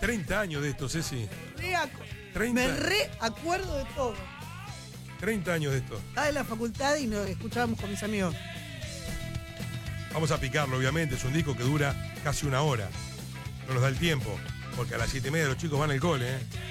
30 años de esto, Ceci. 30. Me reacuerdo de todo. 30 años de esto. Estaba en la facultad y nos escuchábamos con mis amigos. Vamos a picarlo, obviamente. Es un disco que dura casi una hora. No nos da el tiempo, porque a las 7:30 los chicos van al cole, ¿eh?